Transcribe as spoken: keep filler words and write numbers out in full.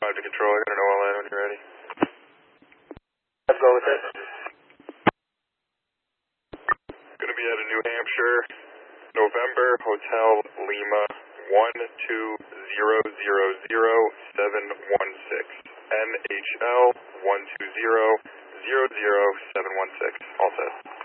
five to control, I got an O L N when you're ready. I'll go with it. Gonna be out of New Hampshire, November, Hotel Lima, one two zero zero zero seven one six. N H L one two zero zero zero seven one six. All set.